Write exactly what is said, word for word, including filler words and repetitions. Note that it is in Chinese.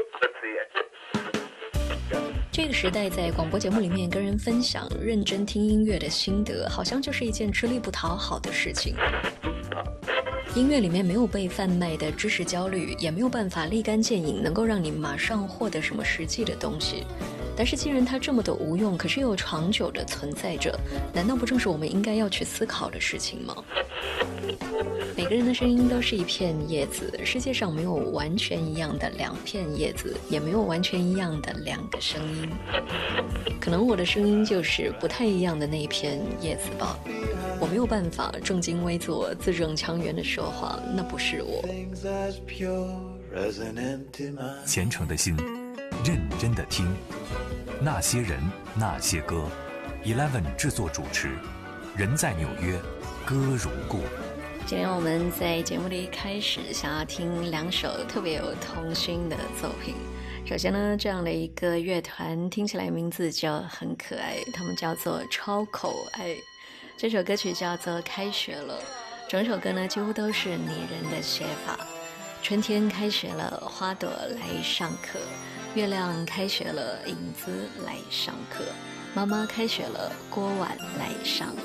这个时代在广播节目里面跟人分享认真听音乐的心得，好像就是一件吃力不讨好的事情。音乐里面没有被贩卖的知识焦虑，也没有办法立竿见影能够让你马上获得什么实际的东西。但是既然它这么的无用，可是又长久的存在着，难道不正是我们应该要去思考的事情吗？每个人的声音都是一片叶子，世界上没有完全一样的两片叶子，也没有完全一样的两个声音。可能我的声音就是不太一样的那一片叶子吧。我没有办法正襟危坐、字正腔圆的说话，那不是我。 虔诚的心，认真的听，那些人，那些歌。Eleven 制作主持，人在纽约，歌如故。 今天我们在节目的一开始想要听两首特别有童心的作品。首先呢，这样的一个乐团听起来名字就很可爱，他们叫做超口爱。这首歌曲叫做开学了，整首歌呢几乎都是拟人的写法。春天开学了，花朵来上课，月亮开学了，影子来上课，妈妈开学了，锅碗来上